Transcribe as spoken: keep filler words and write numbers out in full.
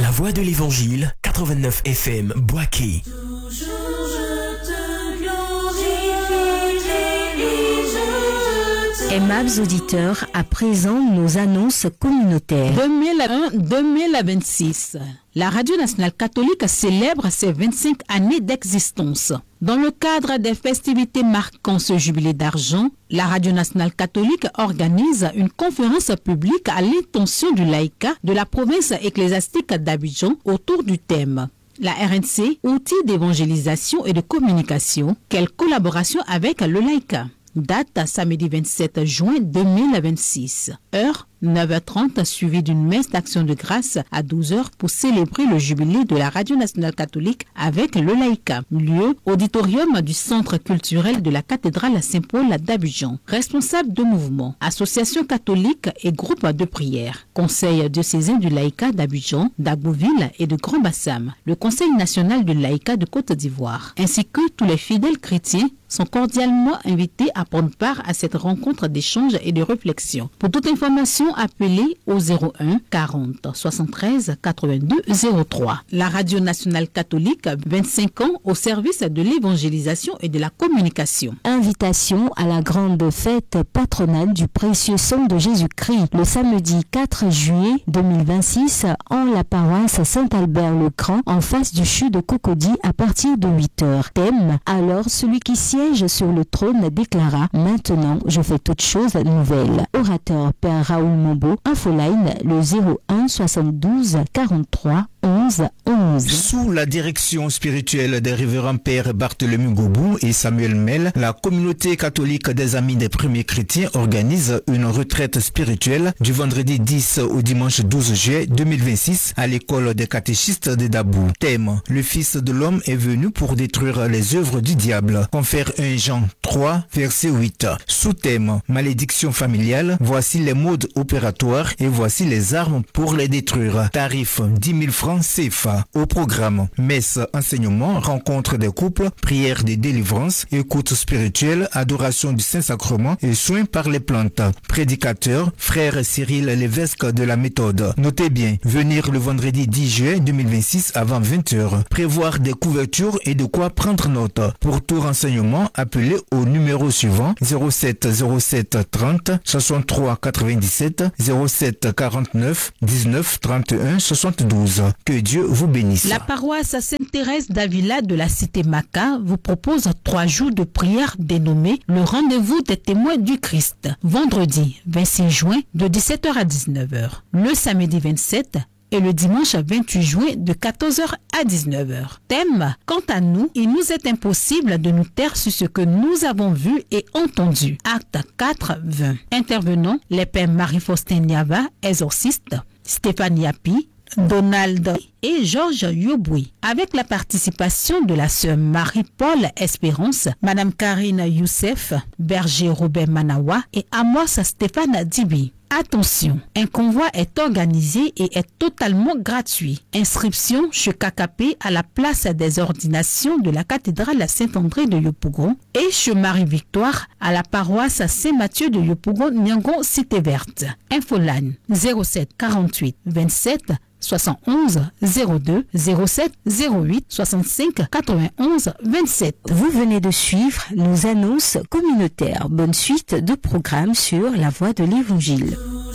La Voix de l'Évangile, quatre-vingt-neuf F M, Boaké. Aimables auditeurs, à présent nos annonces communautaires. deux mille un à deux mille vingt-six, la Radio Nationale Catholique célèbre ses vingt-cinq années d'existence. Dans le cadre des festivités marquant ce jubilé d'argent, la Radio Nationale Catholique organise une conférence publique à l'intention du laïcat de la province ecclésiastique d'Abidjan autour du thème la R N C, outil d'évangélisation et de communication, quelle collaboration avec le laïcat. Date samedi vingt-sept juin deux mille vingt-six. Heure neuf heures trente, suivi d'une messe d'action de grâce à douze heures pour célébrer le jubilé de la Radio Nationale Catholique avec le laïcat. Lieu, auditorium du Centre culturel de la cathédrale Saint-Paul d'Abidjan. Responsable de mouvement, association catholique et groupe de prière. Conseil diocésain du laïcat d'Abidjan, d'Abouville et de Grand-Bassam. Le Conseil national du laïcat de Côte d'Ivoire. Ainsi que tous les fidèles chrétiens sont cordialement invités à prendre part à cette rencontre d'échange et de réflexion. Pour toute information, appelez au zéro un quarante soixante-treize quatre-vingt-deux zéro trois. La Radio Nationale Catholique, vingt-cinq ans au service de l'évangélisation et de la communication. Invitation à la grande fête patronale du précieux sang de Jésus-Christ le samedi quatre juillet deux mille vingt-six en la paroisse Saint-Albert-le-Grand en face du CHU de Cocody à partir de huit heures. Thème, alors celui qui siège sur le trône déclara « Maintenant je fais toutes choses nouvelles ». Orateur Père Raoul Mombo, infoline le zéro un soixante-douze quarante-trois onze onze. Sous la direction spirituelle des révérends Père Barthélemy Gobou et Samuel Mel, la communauté catholique des Amis des Premiers Chrétiens organise une retraite spirituelle du vendredi dix au dimanche douze juillet deux mille vingt-six à l'école des catéchistes de Dabou. Thème, le Fils de l'homme est venu pour détruire les œuvres du diable. Confère un Jean trois, verset huit. Sous-thème, malédiction familiale, voici les modes opératoires et voici les armes pour les détruire. Tarif dix mille francs C F A. Au programme, messe, enseignement, rencontre des couples, prière de délivrance, écoute spirituelle, adoration du Saint-Sacrement et soins par les plantes. Prédicateur, frère Cyril Lévesque de la méthode. Notez bien, venir le vendredi dix juillet deux mille vingt-six avant vingt heures. Prévoir des couvertures et de quoi prendre note. Pour tout renseignement, appelez au numéro suivant zéro sept zéro sept trente soixante-trois quatre-vingt-dix-sept zéro sept quarante-neuf dix-neuf trente et un soixante-douze. Que Dieu vous bénisse. La paroisse Sainte-Thérèse d'Avila de la cité Maca vous propose trois jours de prière dénommés le rendez-vous des témoins du Christ. Vendredi vingt-six juin de dix-sept heures à dix-neuf heures. Le samedi vingt-sept et le dimanche vingt-huit juin de quatorze heures à dix-neuf heures. Thème, quant à nous, il nous est impossible de nous taire sur ce que nous avons vu et entendu. Acte quatre, vingt. Intervenants, les pères Marie-Faustin Niava, exorciste, Stéphane Yapi, Donald et Georges Yoboui, avec la participation de la sœur Marie-Paul Espérance, Madame Karine Youssef, Berger Robert Manawa et Amos Stéphane Dibi. Attention, un convoi est organisé et est totalement gratuit. Inscription chez K K P à la place des ordinations de la cathédrale Saint-André de Yopougon et chez Marie-Victoire à la paroisse Saint-Mathieu de Yopougon, Nyangon, Cité Verte. Infoline zéro sept quarante-huit vingt-sept soixante-onze zéro deux zéro sept zéro huit soixante-cinq quatre-vingt-onze vingt-sept. Vous venez de suivre nos annonces communautaires. Bonne suite de programmes sur la Voix de l'Évangile.